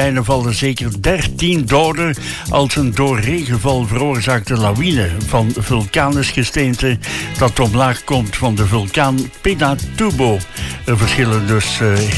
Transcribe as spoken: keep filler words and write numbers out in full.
Filipijnen vallen zeker dertien doden als een door regenval veroorzaakte lawine van vulkanisch gesteente dat omlaag komt van de vulkaan Pinatubo. Er verschillen dus uh,